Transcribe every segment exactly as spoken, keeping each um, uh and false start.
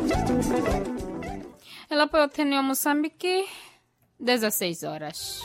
El apoio Ateneu Moçambique, dezesseis horas.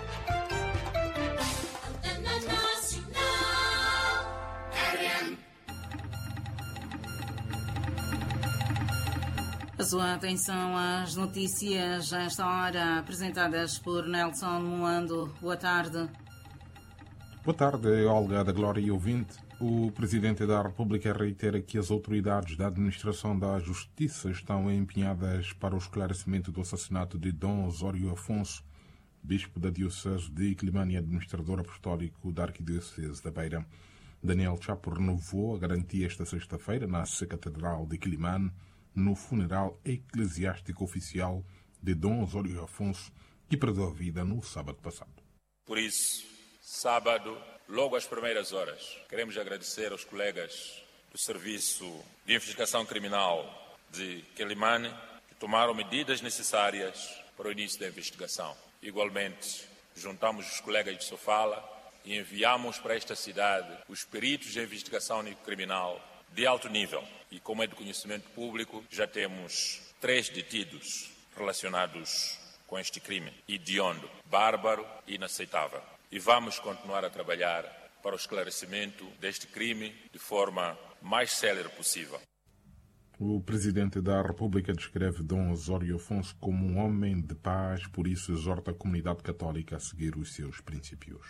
A sua atenção às notícias a esta hora, apresentadas por Nelson Moando. Boa tarde. Boa tarde, Olga da Glória e ouvinte. O Presidente da República reitera que as autoridades da Administração da Justiça estão empenhadas para o esclarecimento do assassinato de Dom Osório Afonso, bispo da Diocese de Quelimane e administrador apostólico da Arquidiocese da Beira. Daniel Chapo renovou a garantia esta sexta-feira na Catedral de Quelimane, no funeral eclesiástico oficial de Dom Osório Afonso, que perdeu a vida no sábado passado. Por isso, sábado, logo às primeiras horas, queremos agradecer aos colegas do Serviço de Investigação Criminal de Quelimane que tomaram medidas necessárias para o início da investigação. Igualmente, juntamos os colegas de Sofala e enviamos para esta cidade os peritos de investigação criminal de alto nível. E como é de conhecimento público, já temos três detidos relacionados com este crime hediondo, bárbaro e inaceitável. E vamos continuar a trabalhar para o esclarecimento deste crime de forma mais célere possível. O Presidente da República descreve Dom Osório Afonso como um homem de paz, por isso exorta a comunidade católica a seguir os seus princípios.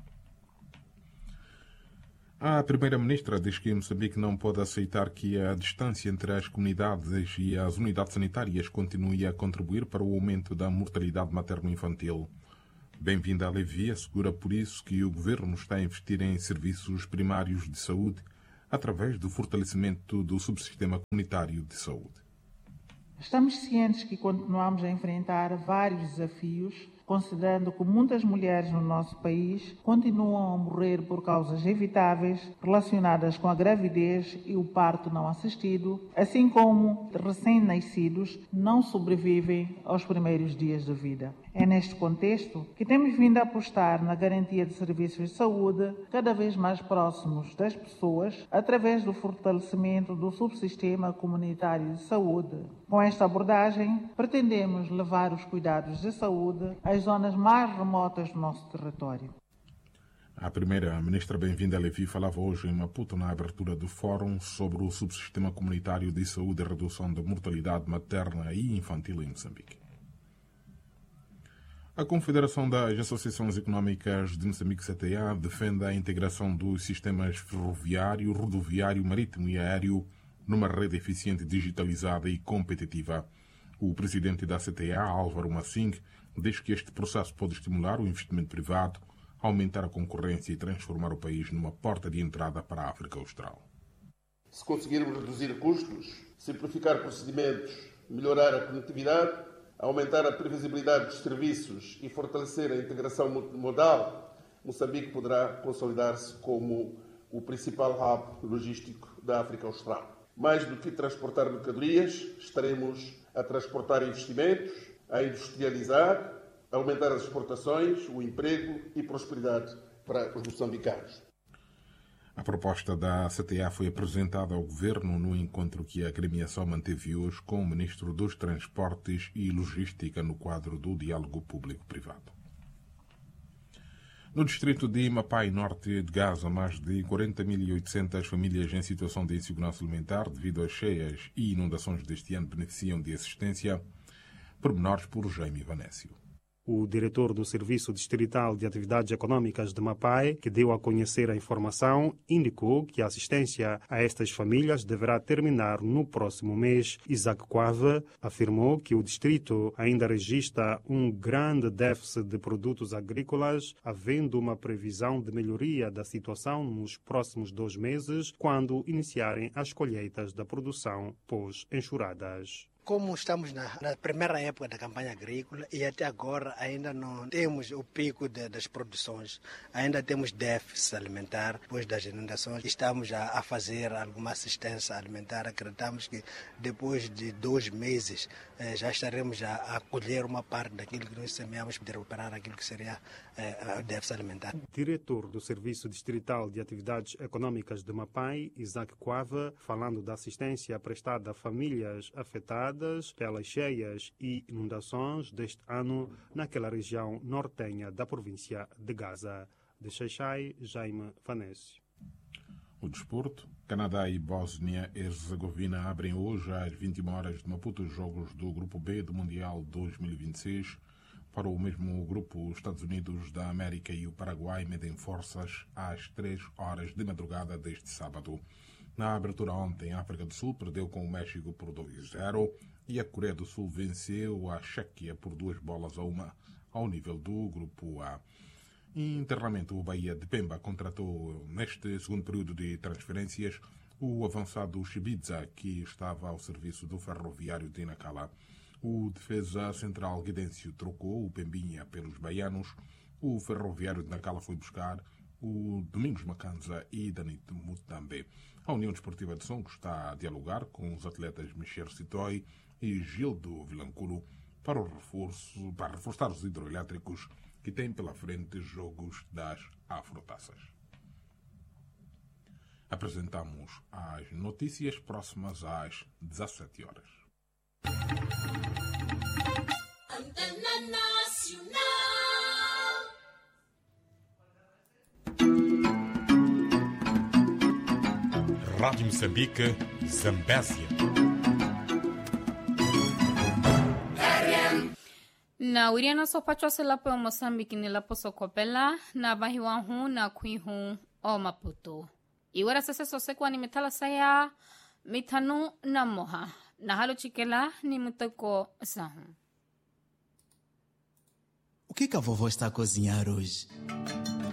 A Primeira-Ministra diz que Moçambique não pode aceitar que a distância entre as comunidades e as unidades sanitárias continue a contribuir para o aumento da mortalidade materno-infantil. Bem-vinda à Levi assegura por isso que o Governo está a investir em serviços primários de saúde através do fortalecimento do subsistema comunitário de saúde. Estamos cientes que continuamos a enfrentar vários desafios, considerando que muitas mulheres no nosso país continuam a morrer por causas evitáveis relacionadas com a gravidez e o parto não assistido, assim como recém-nascidos não sobrevivem aos primeiros dias de vida. É neste contexto que temos vindo a apostar na garantia de serviços de saúde cada vez mais próximos das pessoas, através do fortalecimento do subsistema comunitário de saúde. Com esta abordagem, pretendemos levar os cuidados de saúde às zonas mais remotas do nosso território. A Primeira-Ministra Bem-vinda Levi falava hoje em Maputo na abertura do Fórum sobre o subsistema comunitário de saúde e redução da mortalidade materna e infantil em Moçambique. A Confederação das Associações Económicas de Moçambique, C T A, defende a integração dos sistemas ferroviário, rodoviário, marítimo e aéreo numa rede eficiente, digitalizada e competitiva. O presidente da C T A, Álvaro Massing, diz que este processo pode estimular o investimento privado, aumentar a concorrência e transformar o país numa porta de entrada para a África Austral. Se conseguirmos reduzir custos, simplificar procedimentos, melhorar a conectividade, aumentar a previsibilidade dos serviços e fortalecer a integração modal, Moçambique poderá consolidar-se como o principal hub logístico da África Austral. Mais do que transportar mercadorias, estaremos a transportar investimentos, a industrializar, a aumentar as exportações, o emprego e prosperidade para os moçambicanos. A proposta da C T A foi apresentada ao Governo no encontro que a agremiação manteve hoje com o Ministro dos Transportes e Logística no quadro do diálogo público-privado. No distrito de Mapai, norte de Gaza, mais de quarenta mil e oitocentas famílias em situação de insegurança alimentar devido às cheias e inundações deste ano beneficiam de assistência. Pormenores por Jaime Vanésio. O diretor do Serviço Distrital de Atividades Econômicas de Mapai, que deu a conhecer a informação, indicou que a assistência a estas famílias deverá terminar no próximo mês. Isaac Quave afirmou que o distrito ainda registra um grande déficit de produtos agrícolas, havendo uma previsão de melhoria da situação nos próximos dois meses, quando iniciarem as colheitas da produção pós-enxurradas. como estamos na, na primeira época da campanha agrícola e até agora ainda não temos o pico de, das produções, ainda temos déficit alimentar depois das inundações. Estamos a, a fazer alguma assistência alimentar. Acreditamos que depois de dois meses eh, já estaremos a, a colher uma parte daquilo que nós semeamos para recuperar aquilo que seria eh, o déficit alimentar. Diretor do Serviço Distrital de Atividades Econômicas de Mapai, Isaac Coava, falando da assistência prestada a famílias afetadas pelas cheias e inundações deste ano naquela região nortenha da província de Gaza. De Xaixai, Jaime Vanésio. O desporto. Canadá e Bósnia-Herzegovina abrem hoje às vinte e uma horas de Maputo os jogos do Grupo B do Mundial dois mil e vinte e seis. Para o mesmo grupo, os Estados Unidos da América e o Paraguai medem forças às três horas de madrugada deste sábado. Na abertura ontem, a África do Sul perdeu com o México por dois a zero e a Coreia do Sul venceu a Chequia por duas bolas a uma ao nível do Grupo A. Internamente, o Bahia de Pemba contratou, neste segundo período de transferências, o avançado Chibiza, que estava ao serviço do ferroviário de Nacala. O defesa central Guidêncio trocou o Pembinha pelos baianos. O ferroviário de Nacala foi buscar o Domingos Macanza e Danito Mutambe. A União Desportiva de Songo está a dialogar com os atletas Michel Citói e Gildo Vilancuro para, o reforço, para reforçar os hidroelétricos que têm pela frente jogos das Afrotaças. Apresentamos as notícias próximas às dezassete horas. Antena Nacional. Rádio Moçambique, Zambésia. Na wiriana sopachwa se lapo Moçambique ni lapo sokopela na bahiwa hu na kui hu o Maputo. Iwara sese sosekwa ni mitala saya mitanu na moha. Na halo chikela ni mutoko sahu. O que que a vovó está a cozinhar hoje?